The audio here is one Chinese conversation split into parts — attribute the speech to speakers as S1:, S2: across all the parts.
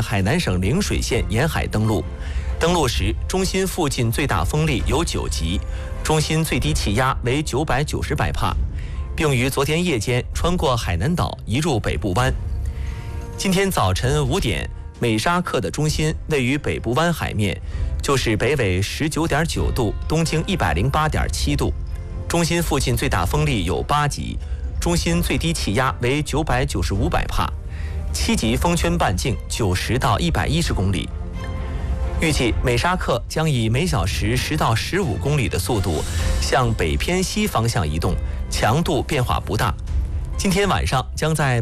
S1: 在海南省陵水县沿海登陆。登陆时，中心附近最大风力有9级，中心最低气压为990百帕，并于昨天夜间穿过海南岛移入北部湾。今天早晨5点，美沙克的中心位于北部湾海面，就是北纬19.9度，东经108.7度。中心附近最大风力有8级，中心最低气压为995百帕，7级风圈半径90到110公里。预计美沙克将以每小时10到15公里的速度向北偏西方向移动，强度变化不大。今天晚上将在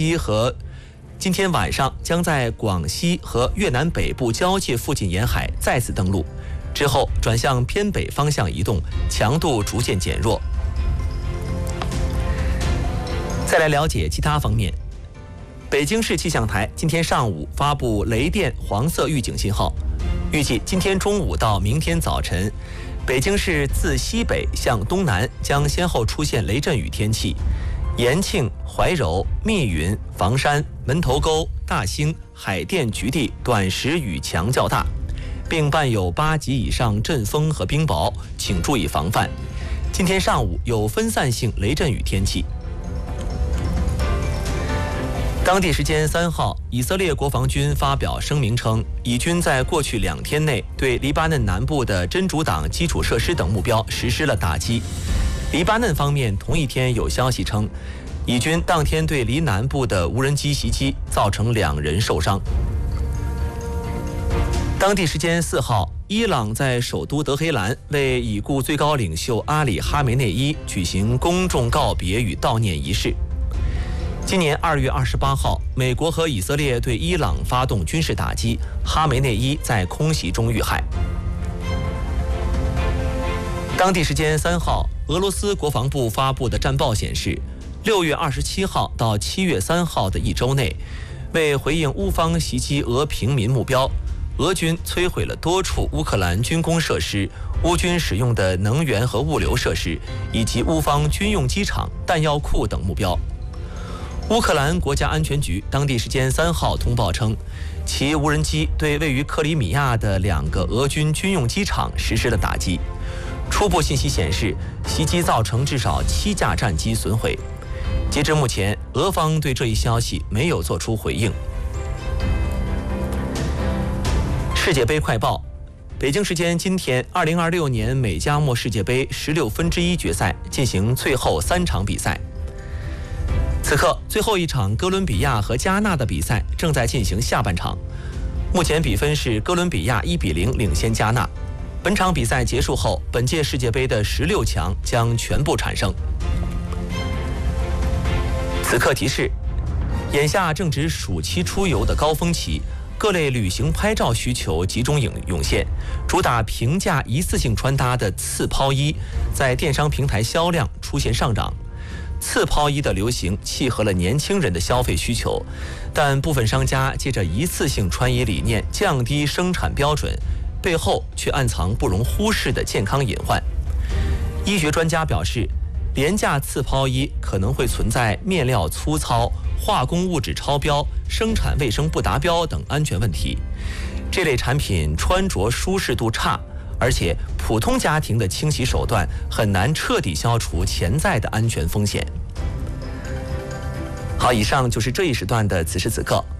S1: 广西和越南北部交界附近沿海再次登陆，之后转向偏北方向移动，强度逐渐减弱。再来了解其他方面，北京市气象台今天上午发布雷电黄色预警信号，预计今天中午到明天早晨，北京市自西北向东南将先后出现雷阵雨天气，延庆、怀柔、密云、房山、门头沟、大兴、海淀局地短时雨强较大，并伴有8级以上阵风和冰雹，请注意防范。今天上午有分散性雷阵雨天气。当地时间3号，以色列国防军发表声明称，以军在过去2天内对黎巴嫩南部的真主党基础设施等目标实施了打击。黎巴嫩方面同一天有消息称，以军当天对黎南部的无人机袭击，造成2人受伤。当地时间4号，伊朗在首都德黑兰为已故最高领袖阿里·哈梅内伊举行公众告别与悼念仪式。今年2月28号，美国和以色列对伊朗发动军事打击，哈梅内伊在空袭中遇害。当地时间3号，俄罗斯国防部发布的战报显示，6月27号到7月3号的1周内，为回应乌方袭击俄平民目标，俄军摧毁了多处乌克兰军工设施、乌军使用的能源和物流设施，以及乌方军用机场、弹药库等目标。乌克兰国家安全局当地时间3号通报称，其无人机对位于克里米亚的2个俄军军用机场实施了打击。初步信息显示，袭击造成至少7架战机损毁。截至目前，俄方对这一消息没有做出回应。世界杯快报：北京时间今天，2026年美加墨世界杯16分之一决赛进行最后3场比赛。此刻，最后一场哥伦比亚和加纳的比赛正在进行下半场，目前比分是哥伦比亚1比0领先加纳。本场比赛结束后，本届世界杯的16强将全部产生。此刻提示：眼下正值暑期出游的高峰期，各类旅行拍照需求集中涌现，主打平价一次性穿搭的次抛衣在电商平台销量出现上涨。次抛衣的流行契合了年轻人的消费需求，但部分商家借着一次性穿衣理念降低生产标准，背后却暗藏不容忽视的健康隐患。医学专家表示，廉价次抛衣可能会存在面料粗糙、化工物质超标、生产卫生不达标等安全问题。这类产品穿着舒适度差，而且普通家庭的清洗手段很难彻底消除潜在的安全风险。好，以上就是这一时段的此时此刻。